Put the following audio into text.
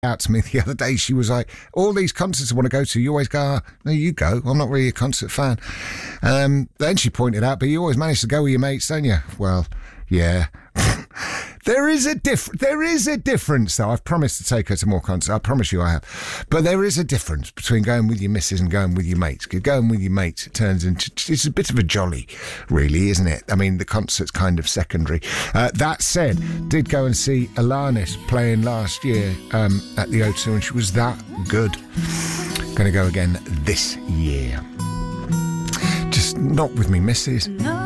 out to me the other day. She was like, all these concerts I want to go to, you always go, no, you go. I'm not really a concert fan. Then she pointed out, but you always manage to go with your mates, don't you? Well, yeah. There is a difference, though. I've promised to take her to more concerts. I promise you I have. But there is a difference between going with your missus and going with your mates. Because going with your mates, it turns into... It's a bit of a jolly, really, isn't it? I mean, the concert's kind of secondary. That said, did go and see Alanis playing last year at the O2, and she was that good. Going to go again this year. Just not with me missus. No.